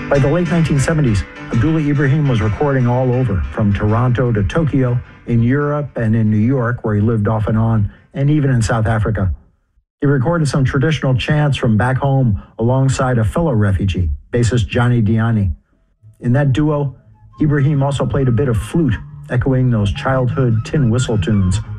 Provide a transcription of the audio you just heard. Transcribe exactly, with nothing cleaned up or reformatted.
By the late nineteen seventies, Abdullah Ibrahim was recording all over, from Toronto to Tokyo, in Europe and in New York, where he lived off and on, and even in South Africa. He recorded some traditional chants from back home alongside a fellow refugee, bassist Johnny Diani. In that duo, Ibrahim also played a bit of flute, echoing those childhood tin whistle tunes.